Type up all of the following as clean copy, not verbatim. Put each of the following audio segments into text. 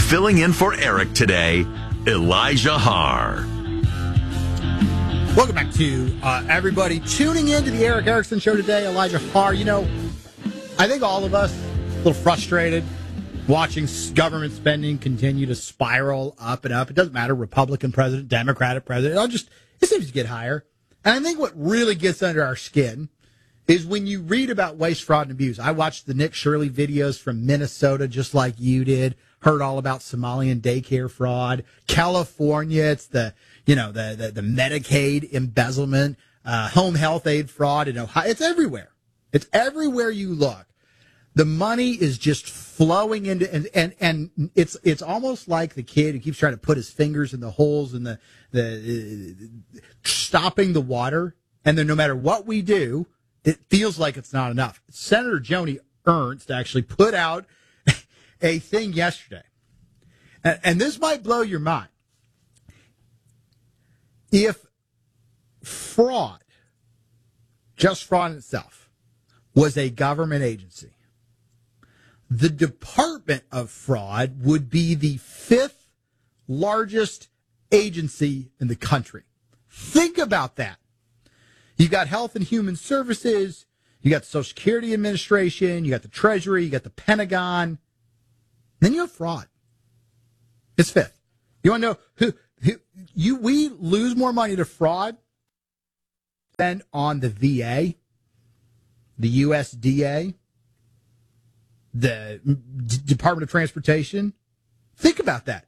Filling in for Eric today, Elijah Haar. Welcome back to everybody tuning in to the Eric Erickson Show today. Elijah Haar. You know, I think all of us a little frustrated watching government spending continue to spiral up and up. It doesn't matter, Republican president, Democratic president. It seems to get higher. And I think what really gets under our skin is when you read about waste, fraud, and abuse. I watched the Nick Shirley videos from Minnesota just like you did. Heard all about Somalian daycare fraud. California, it's the Medicaid embezzlement, home health aid fraud in Ohio. It's everywhere. It's everywhere you look. The money is just flowing into, and it's almost like the kid who keeps trying to put his fingers in the holes in the stopping the water. And then no matter what we do, it feels like it's not enough. Senator Joni Ernst actually put out a thing yesterday, and this might blow your mind. If fraud, just fraud itself, was a government agency, the Department of Fraud would be the 5th largest agency in the country. Think about that. You've got Health and Human Services, you got the Social Security Administration, you got the Treasury, you got the Pentagon. Then you have fraud. It's 5th. You want to know we lose more money to fraud than on the VA, the USDA, the Department of Transportation. Think about that.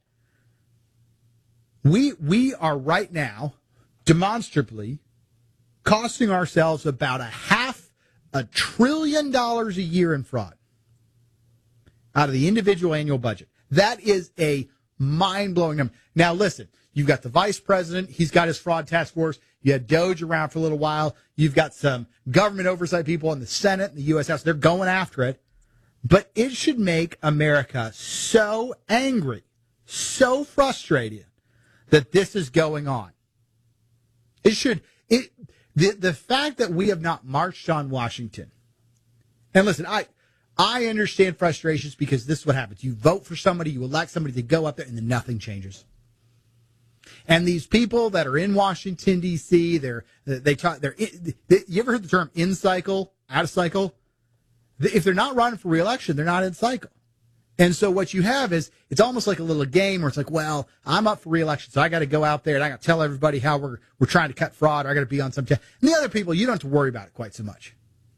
We are right now demonstrably costing ourselves about $500 billion a year in fraud out of the individual annual budget. That is a mind-blowing number. Now, listen, you've got the vice president. He's got his fraud task force. You had Doge around for a little while. You've got some government oversight people in the Senate and the U.S. House. They're going after it. But it should make America so angry, so frustrated that this is going on. It should. The fact that we have not marched on Washington. And listen, I understand frustrations because this is what happens. You vote for somebody, you elect somebody to go up there, and then nothing changes. And these people that are in Washington, D.C., you ever heard the term in cycle, out of cycle? If they're not running for re-election, they're not in cycle. And so what you have is, it's almost like a little game where it's like, well, I'm up for re-election, so I got to go out there and I got to tell everybody how we're trying to cut fraud, or I got to be on some and the other people, you don't have to worry about it quite so much.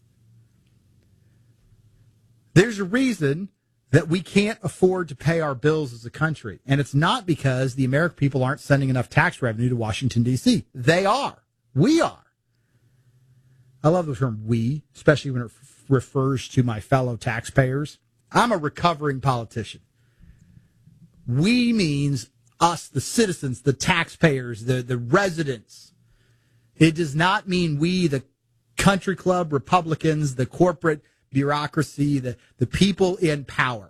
There's a reason that we can't afford to pay our bills as a country. And it's not because the American people aren't sending enough tax revenue to Washington, D.C. They are. We are. I love the term we, especially when it refers to my fellow taxpayers. I'm a recovering politician. We means us, the citizens, the taxpayers, the residents. It does not mean we, the country club Republicans, the corporate bureaucracy, the people in power.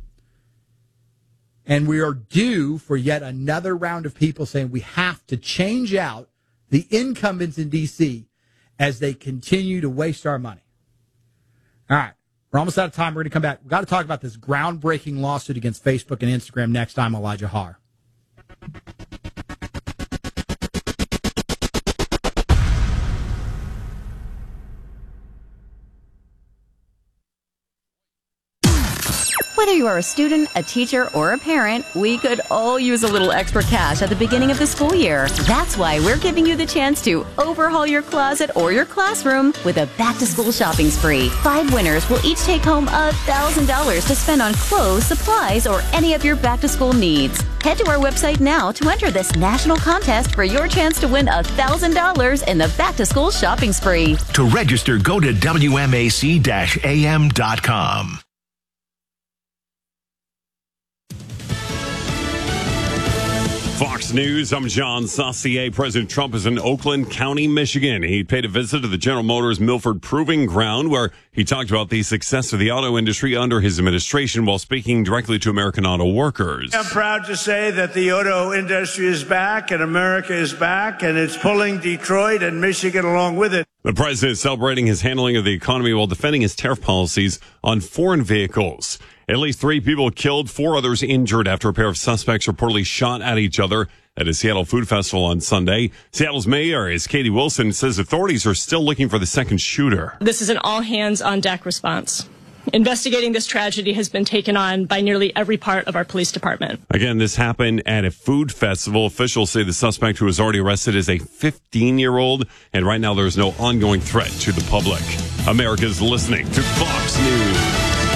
And we are due for yet another round of people saying we have to change out the incumbents in D.C. as they continue to waste our money. All right. We're almost out of time. We're going to come back. We've got to talk about this groundbreaking lawsuit against Facebook and Instagram next time. Elijah Haar. Whether you are a student, a teacher, or a parent, we could all use a little extra cash at the beginning of the school year. That's why we're giving you the chance to overhaul your closet or your classroom with a back-to-school shopping spree. 5 winners will each take home $1,000 to spend on clothes, supplies, or any of your back-to-school needs. Head to our website now to enter this national contest for your chance to win $1,000 in the back-to-school shopping spree. To register, go to WMAC-AM.com. Fox News, I'm John Saucier. President Trump is in Oakland County, Michigan. He paid a visit to the General Motors Milford Proving Ground, where he talked about the success of the auto industry under his administration while speaking directly to American auto workers. I'm proud to say that the auto industry is back and America is back, and it's pulling Detroit and Michigan along with it. The president is celebrating his handling of the economy while defending his tariff policies on foreign vehicles. At least 3 people killed, 4 others injured after a pair of suspects reportedly shot at each other at a Seattle food festival on Sunday. Seattle's mayor is Katie Wilson, says authorities are still looking for the second shooter. This is an all-hands-on-deck response. Investigating this tragedy has been taken on by nearly every part of our police department. Again, this happened at a food festival. Officials say the suspect who was already arrested is a 15-year-old, and right now there is no ongoing threat to the public. America's listening to Fox News.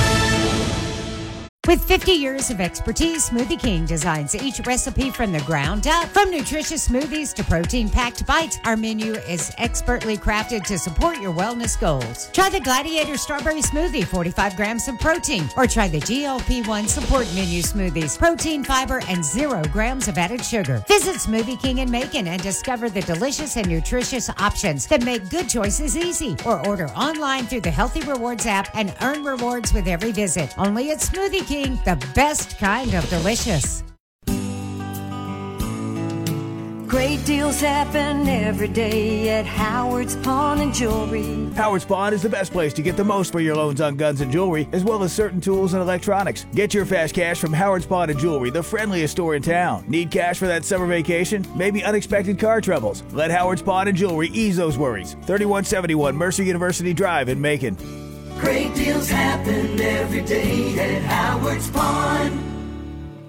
With 50 years of expertise, Smoothie King designs each recipe from the ground up. From nutritious smoothies to protein-packed bites, our menu is expertly crafted to support your wellness goals. Try the Gladiator Strawberry Smoothie, 45 grams of protein, or try the GLP-1 Support Menu Smoothies, protein, fiber, and 0 grams of added sugar. Visit Smoothie King in Macon and discover the delicious and nutritious options that make good choices easy. Or order online through the Healthy Rewards app and earn rewards with every visit. Only at Smoothie King. The best kind of delicious. Great deals happen every day at Howard's Pawn and Jewelry. Howard's Pawn is the best place to get the most for your loans on guns and jewelry, as well as certain tools and electronics. Get your fast cash from Howard's Pawn and Jewelry, the friendliest store in town. Need cash for that summer vacation? Maybe unexpected car troubles? Let Howard's Pawn and Jewelry ease those worries. 3171 Mercer University Drive in Macon. Great deals happen every day at Howard's Pawn.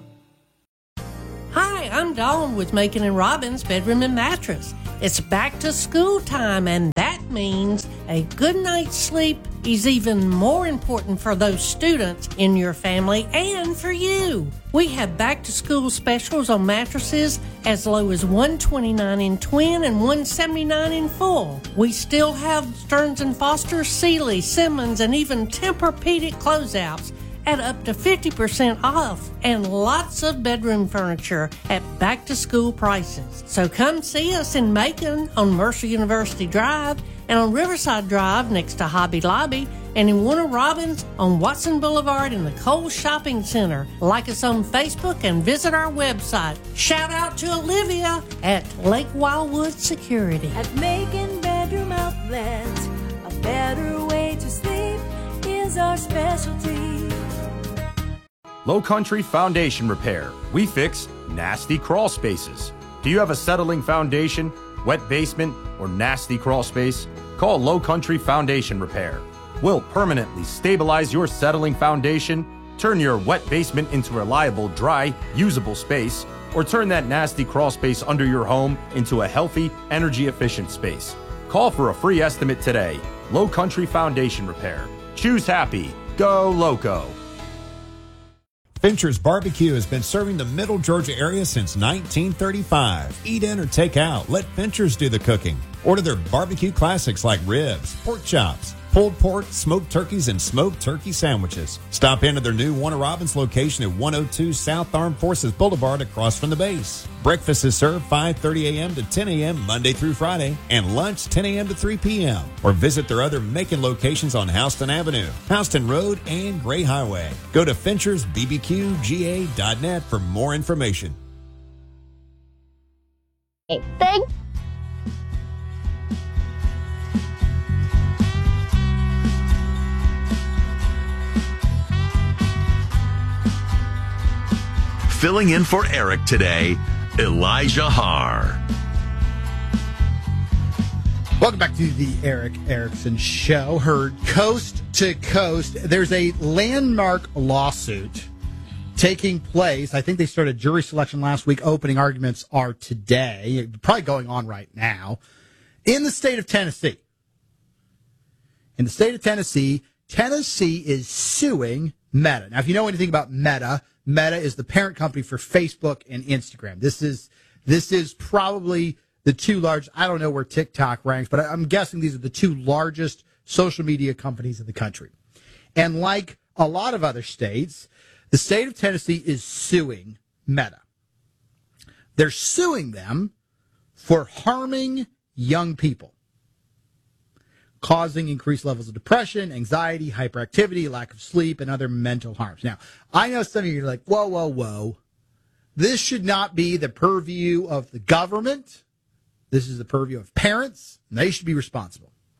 Hi, I'm Dawn with Macon and Robbins Bedroom and Mattress. It's back to school time, and that means a good night's sleep is even more important for those students in your family and for you. We have back to school specials on mattresses as low as $129 in twin and $179 in full. We still have Stearns & Foster, Sealy, Simmons, and even Tempur-Pedic closeouts at up to 50% off, and lots of bedroom furniture at back-to-school prices. So come see us in Macon on Mercer University Drive and on Riverside Drive next to Hobby Lobby, and in Warner Robins on Watson Boulevard in the Kohl's Shopping Center. Like us on Facebook and visit our website. Shout out to Olivia at Lake Wildwood Security. At Macon Bedroom Outlet, a better way to sleep is our specialty. Low Country Foundation Repair. We fix nasty crawl spaces. Do you have a settling foundation, wet basement, or nasty crawl space? Call Low Country Foundation Repair. We'll permanently stabilize your settling foundation, turn your wet basement into reliable, dry, usable space, or turn that nasty crawl space under your home into a healthy, energy-efficient space. Call for a free estimate today. Low Country Foundation Repair. Choose happy. Go Loco. Fincher's Barbecue has been serving the Middle Georgia area since 1935. Eat in or take out. Let Fincher's do the cooking. Order their barbecue classics like ribs, pork chops, pulled pork, smoked turkeys, and smoked turkey sandwiches. Stop into their new Warner Robins location at 102 South Armed Forces Boulevard across from the base. Breakfast is served 5:30 a.m. to 10 a.m. Monday through Friday, and lunch 10 a.m. to 3 p.m. Or visit their other Macon locations on Houston Avenue, Houston Road, and Gray Highway. Go to FinchersBBQGA.net for more information. Big. Filling in for Eric today, Elijah Har. Welcome back to the Eric Erickson Show, heard coast to coast. There's a landmark lawsuit taking place. I think they started jury selection last week. Opening arguments are today, probably going on right now, in the state of Tennessee. In the state of Tennessee, Tennessee is suing Meta. Now, if you know anything about Meta, Meta is the parent company for Facebook and Instagram. This is probably the two large, I don't know where TikTok ranks, but I'm guessing these are the two largest social media companies in the country. And like a lot of other states, the state of Tennessee is suing Meta. They're suing them for harming young people, causing increased levels of depression, anxiety, hyperactivity, lack of sleep, and other mental harms. Now, I know some of you are like, whoa, whoa, whoa. This should not be the purview of the government. This is the purview of parents, and they should be responsible.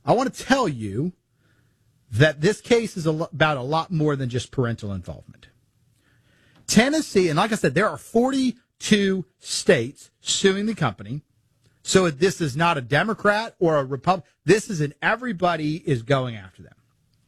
I want to tell you that this case is about a lot more than just parental involvement. Tennessee, and like I said, there are 42 states suing the company. So this is not a Democrat or a Republican. This is everybody is going after them.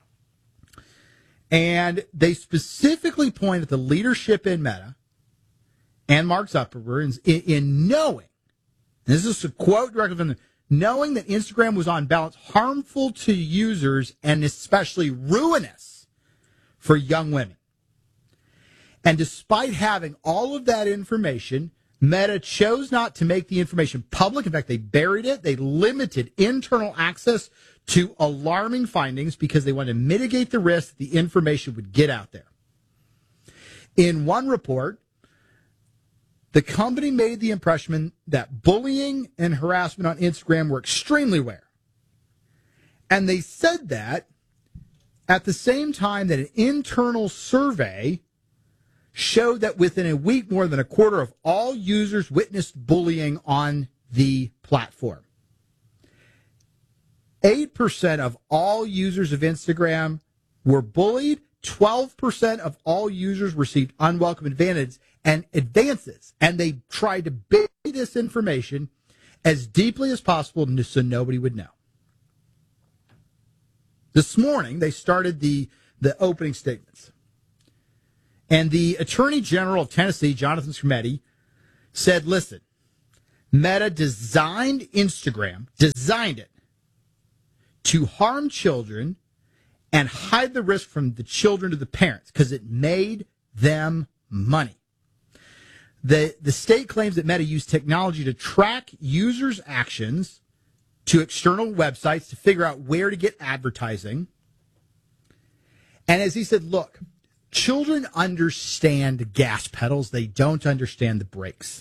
And they specifically point at the leadership in Meta and Mark Zuckerberg in knowing, and this is a quote directly from them, knowing that Instagram was on balance harmful to users and especially ruinous for young women. And despite having all of that information, Meta chose not to make the information public. In fact, they buried it. They limited internal access to alarming findings because they wanted to mitigate the risk that the information would get out there. In one report, the company made the impression that bullying and harassment on Instagram were extremely rare. And they said that at the same time that an internal survey showed that within a week, more than a quarter of all users witnessed bullying on the platform. 8% of all users of Instagram were bullied. 12% of all users received unwelcome advances, and they tried to bury this information as deeply as possible so nobody would know. This morning, they started the opening statements. And the Attorney General of Tennessee, Jonathan Skrmetti, said, listen, Meta designed it to harm children and hide the risk from the children to the parents because it made them money. The state claims that Meta used technology to track users' actions to external websites to figure out where to get advertising. And as he said, look, children understand gas pedals. They don't understand the brakes.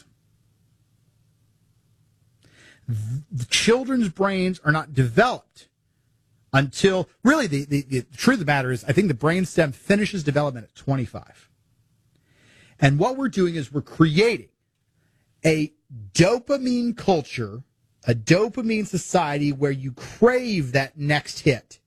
The children's brains are not developed until, really, the truth of the matter is, I think the brainstem finishes development at 25. And what we're doing is we're creating a dopamine culture, a dopamine society where you crave that next hit.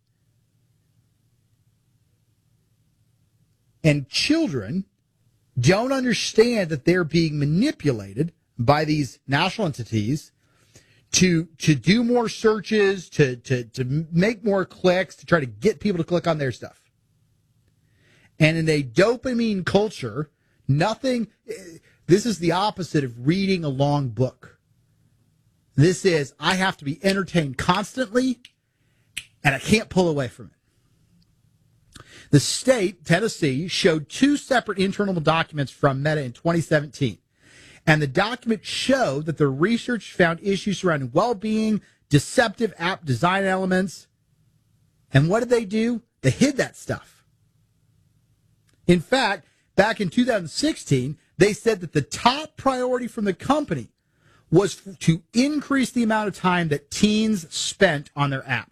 And children don't understand that they're being manipulated by these national entities to do more searches, to make more clicks, to try to get people to click on their stuff. And in a dopamine culture, this is the opposite of reading a long book. This is, I have to be entertained constantly, and I can't pull away from it. The state, Tennessee, showed 2 separate internal documents from Meta in 2017. And the documents showed that the research found issues surrounding well-being, deceptive app design elements. And what did they do? They hid that stuff. In fact, back in 2016, they said that the top priority from the company was to increase the amount of time that teens spent on their app.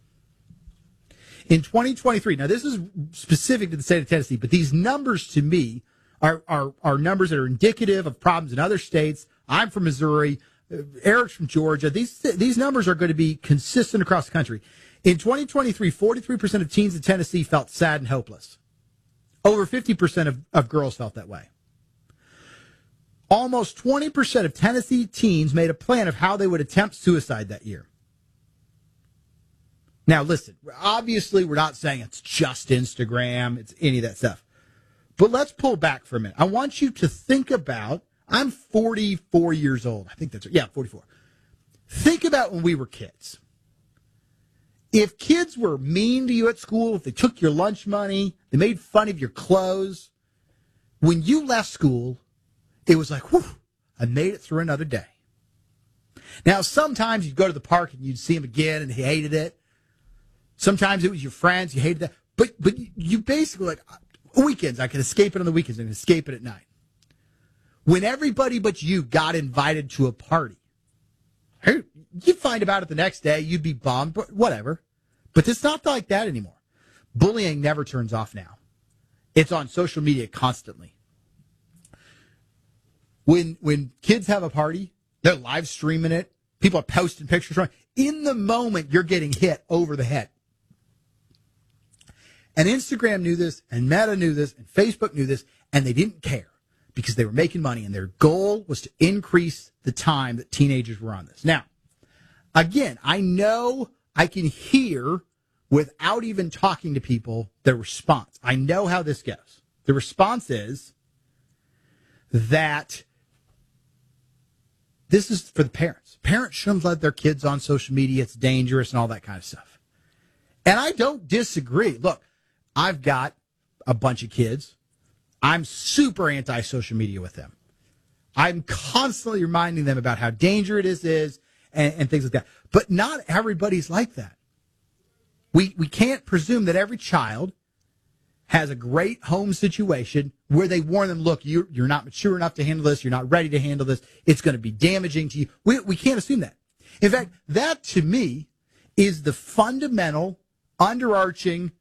In 2023, now this is specific to the state of Tennessee, but these numbers to me are numbers that are indicative of problems in other states. I'm from Missouri. Eric's from Georgia. These numbers are going to be consistent across the country. In 2023, 43% of teens in Tennessee felt sad and hopeless. Over 50% of girls felt that way. Almost 20% of Tennessee teens made a plan of how they would attempt suicide that year. Now, listen, obviously we're not saying it's just Instagram, it's any of that stuff. But let's pull back for a minute. I want you to think about, I'm 44 years old. I think that's right. Yeah, 44. Think about when we were kids. If kids were mean to you at school, if they took your lunch money, they made fun of your clothes, when you left school, it was like, whew, I made it through another day. Now, sometimes you'd go to the park and you'd see them again and they hated it. Sometimes it was your friends, you hated that. But you basically, like, weekends, I can escape it on the weekends and escape it at night. When everybody but you got invited to a party, you'd find about it the next day, you'd be bummed, but whatever. But it's not like that anymore. Bullying never turns off now. It's on social media constantly. When kids have a party, they're live streaming it. People are posting pictures from it. in the moment, you're getting hit over the head. And Instagram knew this, and Meta knew this, and Facebook knew this, and they didn't care because they were making money, and their goal was to increase the time that teenagers were on this. Now, again, I know I can hear, without even talking to people, their response. I know how this goes. The response is that this is for the parents. Parents shouldn't let their kids on social media. It's dangerous and all that kind of stuff. And I don't disagree. Look, I've got a bunch of kids. I'm super anti-social media with them. I'm constantly reminding them about how dangerous it is and things like that. But not everybody's like that. We can't presume that every child has a great home situation where they warn them, look, you're not mature enough to handle this. You're not ready to handle this. It's going to be damaging to you. We can't assume that. In fact, that to me is the fundamental, underarching,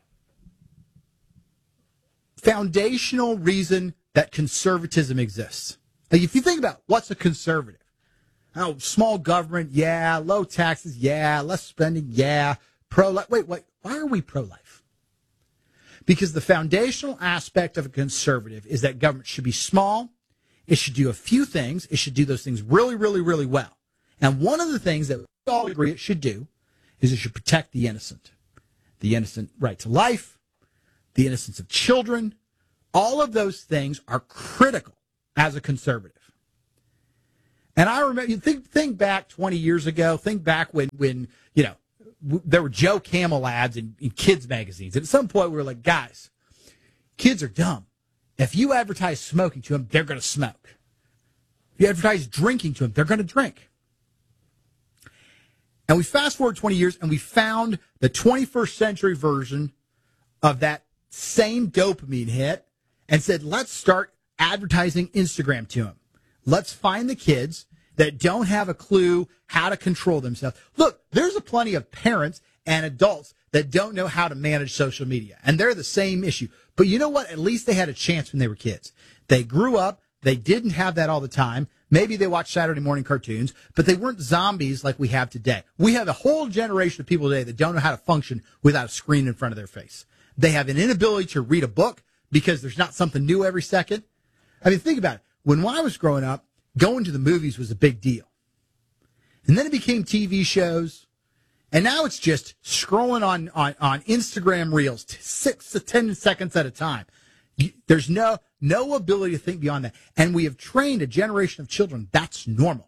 foundational reason that conservatism exists. Like, if you think about what's a conservative, oh, small government, yeah, low taxes, yeah, less spending, yeah, pro-life. Wait, why are we pro-life? Because the foundational aspect of a conservative is that government should be small. It should do a few things. It should do those things really, really, really well. And one of the things that we all agree it should do is it should protect the innocent right to life, the innocence of children. All of those things are critical as a conservative. And I remember, think back 20 years ago, think back when there were Joe Camel ads in kids magazines. And at some point we were like, guys, kids are dumb. If you advertise smoking to them, they're going to smoke. If you advertise drinking to them, they're going to drink. And we fast forward 20 years and we found the 21st century version of that same dopamine hit and said, let's start advertising Instagram to them. Let's find the kids that don't have a clue how to control themselves. Look, there's a plenty of parents and adults that don't know how to manage social media, and they're the same issue. But you know what? At least they had a chance when they were kids. They grew up. They didn't have that all the time. Maybe they watched Saturday morning cartoons, but they weren't zombies like we have today. We have a whole generation of people today that don't know how to function without a screen in front of their face. They have an inability to read a book because there's not something new every second. I mean, think about it. When I was growing up, going to the movies was a big deal. And then it became TV shows. And now it's just scrolling on Instagram Reels, 6 to 10 seconds at a time. There's no ability to think beyond that. And we have trained a generation of children. That's normal.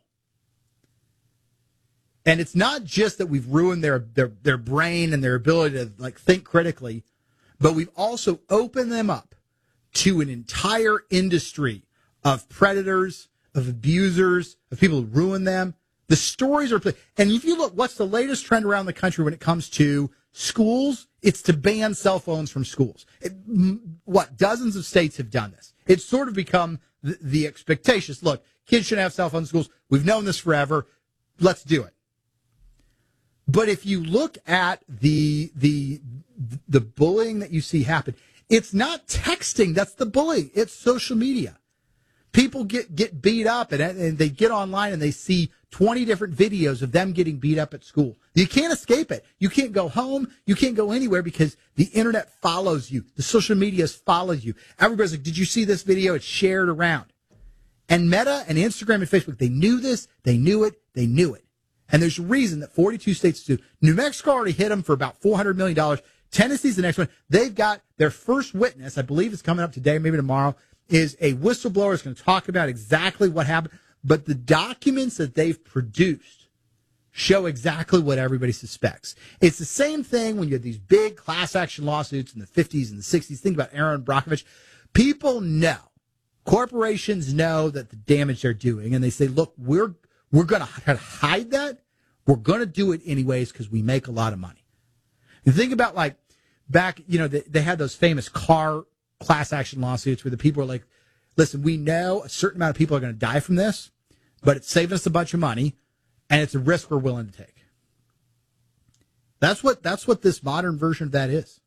And it's not just that we've ruined their brain and their ability to think critically, but we've also opened them up to an entire industry of predators, of abusers, of people who ruin them. The stories are, and if you look, what's the latest trend around the country when it comes to schools? It's to ban cell phones from schools. Dozens of states have done this. It's sort of become the expectations. Look, kids shouldn't have cell phones in schools. We've known this forever. Let's do it. But if you look at the bullying that you see happen, it's not texting that's the bullying. It's social media. People get beat up and they get online and they see 20 different videos of them getting beat up at school. You can't escape it. You can't go home. You can't go anywhere because the internet follows you. The social media follows you. Everybody's like, did you see this video? It's shared around. And Meta and Instagram and Facebook, they knew this. They knew it. They knew it. And there's a reason that 42 states do. New Mexico already hit them for about $400 million. Tennessee's the next one. They've got their first witness. I believe it's coming up today, maybe tomorrow. Is a whistleblower is going to talk about exactly what happened. But the documents that they've produced show exactly what everybody suspects. It's the same thing when you have these big class action lawsuits in the 50s and the 60s. Think about Aaron Brockovich. People know, corporations know that the damage they're doing, and they say, look, we're going to hide that. We're going to do it anyways because we make a lot of money. And think about back, they had those famous car class action lawsuits where the people are like, listen, we know a certain amount of people are going to die from this, but it's saving us a bunch of money, and it's a risk we're willing to take. That's what this modern version of that is.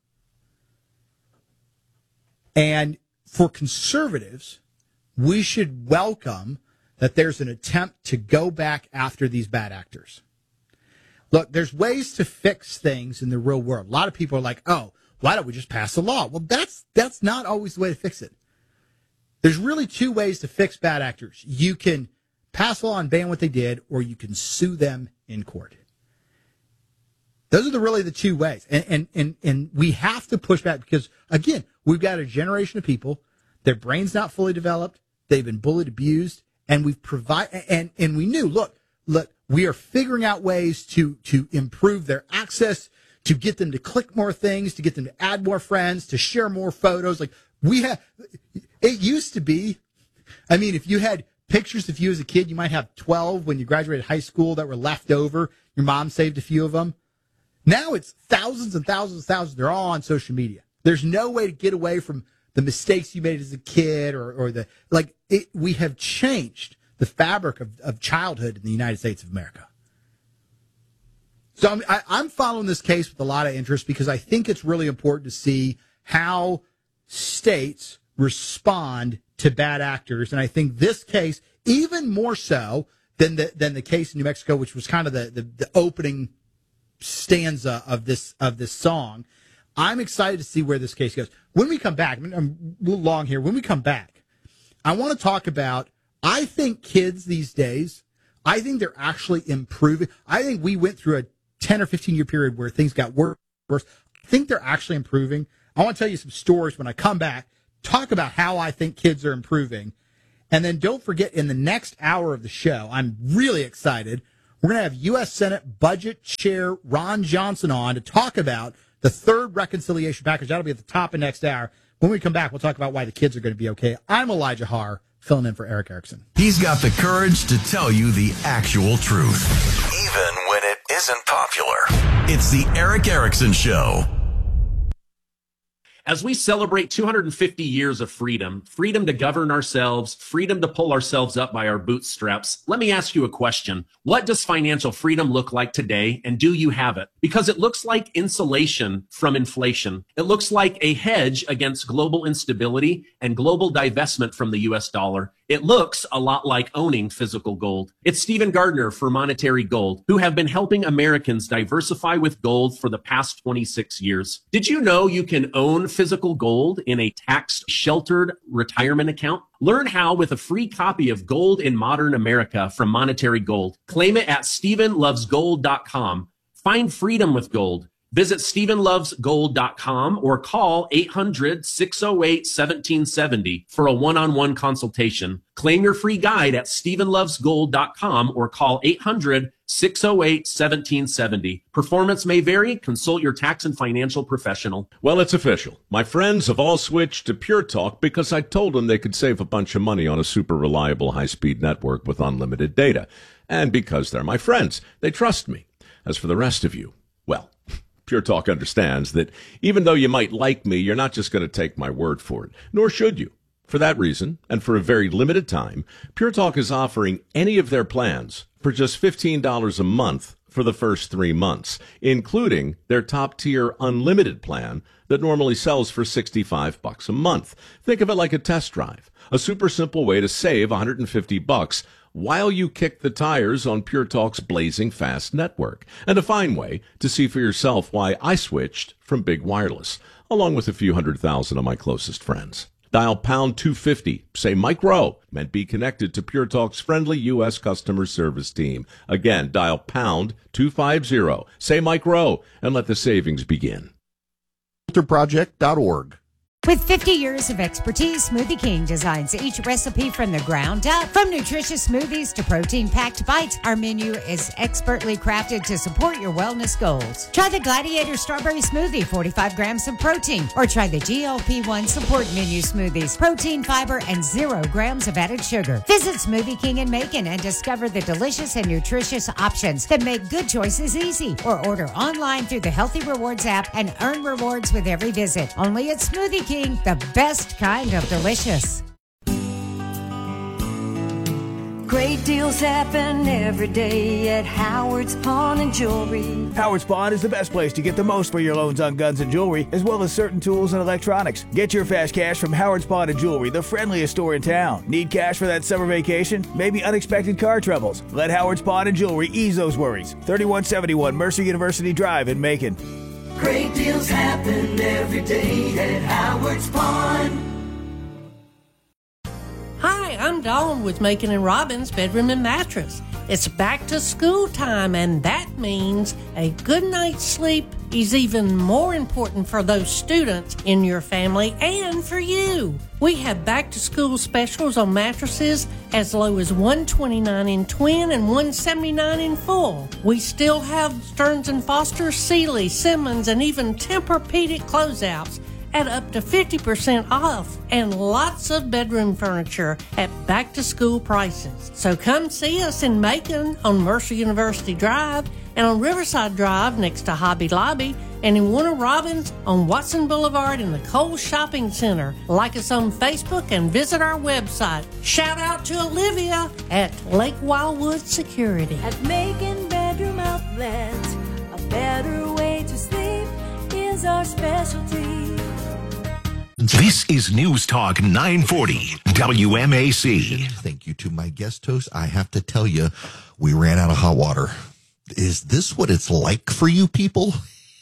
And for conservatives, we should welcome that there's an attempt to go back after these bad actors. Look, there's ways to fix things in the real world. A lot of people are like, oh, why don't we just pass a law? Well, that's not always the way to fix it. There's really two ways to fix bad actors. You can pass a law and ban what they did, or you can sue them in court. Those are really the two ways. And we have to push back because, again, we've got a generation of people, their brain's not fully developed, they've been bullied, abused, and we've provided, and we knew, look, we are figuring out ways to improve their access, to get them to click more things, to get them to add more friends, to share more photos. Like it used to be, I mean, if you had pictures of you as a kid, you might have 12 when you graduated high school that were left over. Your mom saved a few of them. Now it's thousands and thousands and thousands. They're all on social media. There's no way to get away from the mistakes you made as a kid we have changed the fabric of childhood in the United States of America. So I'm following this case with a lot of interest because I think it's really important to see how states respond to bad actors. And I think this case, even more so than the case in New Mexico, which was kind of the opening stanza of this song, I'm excited to see where this case goes. When we come back, I'm a little long here. When we come back, I want to talk about, I think kids these days, I think they're actually improving. I think we went through a 10 or 15 year period where things got worse. I think they're actually improving. I want to tell you some stories when I come back, talk about how I think kids are improving. And then don't forget, in the next hour of the show, I'm really excited. We're going to have U.S. Senate Budget Chair Ron Johnson on to talk about the third reconciliation package. That'll be at the top of next hour. When we come back, we'll talk about why the kids are going to be okay. I'm Elijah Haar, filling in for Eric Erickson. He's got the courage to tell you the actual truth, even when it isn't popular. It's the Eric Erickson Show. As we celebrate 250 years of freedom to govern ourselves, freedom to pull ourselves up by our bootstraps, let me ask you a question. What does financial freedom look like today, and do you have it? Because it looks like insulation from inflation. It looks like a hedge against global instability and global divestment from the U.S. dollar. It looks a lot like owning physical gold. It's Stephen Gardner for Monetary Gold, who have been helping Americans diversify with gold for the past 26 years. Did you know you can own physical gold in a tax-sheltered retirement account? Learn how with a free copy of Gold in Modern America from Monetary Gold. Claim it at StephenLovesGold.com. Find freedom with gold. Visit StephenLovesGold.com or call 800-608-1770 for a one-on-one consultation. Claim your free guide at StephenLovesGold.com or call 800-608-1770. Performance may vary. Consult your tax and financial professional. Well, it's official. My friends have all switched to Pure Talk because I told them they could save a bunch of money on a super reliable high-speed network with unlimited data. And because they're my friends, they trust me. As for the rest of you, well, Pure Talk understands that even though you might like me, you're not just going to take my word for it, nor should you. For that reason, and for a very limited time, Pure Talk is offering any of their plans for just $15 a month for the first 3 months, including their top-tier unlimited plan that normally sells for $65 a month. Think of it like a test drive, a super simple way to save $150 while you kick the tires on Pure Talk's blazing fast network, and a fine way to see for yourself why I switched from Big Wireless, along with a few 100,000 of my closest friends. Dial pound 250, say Mike Rowe, and be connected to Pure Talk's friendly U.S. customer service team. Again, dial pound 250, say Mike Rowe, and let the savings begin. FilterProject.org. With 50 years of expertise, Smoothie King designs each recipe from the ground up. From nutritious smoothies to protein-packed bites, our menu is expertly crafted to support your wellness goals. Try the Gladiator Strawberry Smoothie, 45 grams of protein, or try the GLP-1 Support Menu Smoothies, protein, fiber, and 0 grams of added sugar. Visit Smoothie King in Macon and discover the delicious and nutritious options that make good choices easy. Or order online through the Healthy Rewards app and earn rewards with every visit. Only at Smoothie King, the best kind of delicious. Great deals happen every day at Howard's Pawn and Jewelry. Howard's Pawn is the best place to get the most for your loans on guns and jewelry, as well as certain tools and electronics. Get your fast cash from Howard's Pawn and Jewelry, the friendliest store in town. Need cash for that summer vacation? Maybe unexpected car troubles? Let Howard's Pawn and Jewelry ease those worries. 3171 Mercer University Drive in Macon. Great deals happen every day at Howard's Pawn. Hi, I'm Dawn with Macon and Robbins Bedroom and Mattress. It's back to school time, and that means a good night's sleep is even more important for those students in your family and for you. We have back to school specials on mattresses as low as $129 in twin and $179 in full. We still have Stearns & Foster, Sealy, Simmons, and even Tempur-Pedic closeouts at up to 50% off, and lots of bedroom furniture at back-to-school prices. So come see us in Macon on Mercer University Drive and on Riverside Drive next to Hobby Lobby, and in Warner Robins on Watson Boulevard in the Kohl's Shopping Center. Like us on Facebook and visit our website. Shout out to Olivia at Lake Wildwood Security. At Macon Bedroom Outlet, a better way to sleep is our specialty. This is News Talk 940 WMAC. Thank you to my guest host. I have to tell you, we ran out of hot water. Is this what it's like for you people?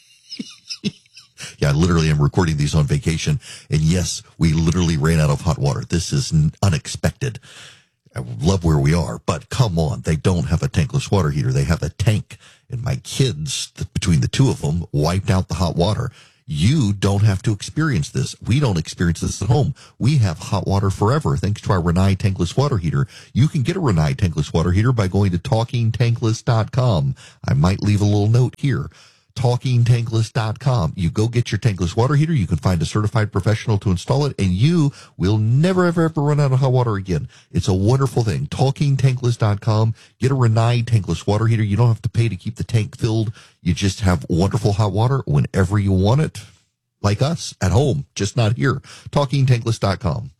Yeah, I literally am recording these on vacation. And yes, we literally ran out of hot water. This is unexpected. I love where we are, but come on. They don't have a tankless water heater. They have a tank. And my kids, between the two of them, wiped out the hot water. You don't have to experience this. We don't experience this at home. We have hot water forever thanks to our Rinnai tankless water heater. You can get a Rinnai tankless water heater by going to TalkingTankless.com. I might leave a little note here. TalkingTankless.com. You go get your tankless water heater. You can find a certified professional to install it, and you will never, ever, ever run out of hot water again. It's a wonderful thing. TalkingTankless.com. Get a Rinnai tankless water heater. You don't have to pay to keep the tank filled. You just have wonderful hot water whenever you want it, like us at home, just not here. TalkingTankless.com.